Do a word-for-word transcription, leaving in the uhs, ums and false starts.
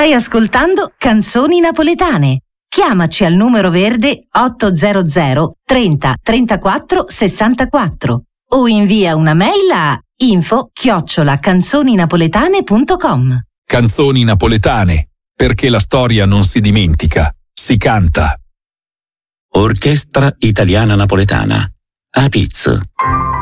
Stai ascoltando Canzoni Napoletane. Chiamaci al numero verde ottocento trenta trentaquattro sessantaquattro o invia una mail a info chiocciola canzoninapoletane punto com. Canzoni napoletane, perché la storia non si dimentica, si canta. Orchestra Italiana Napoletana, A P I Z.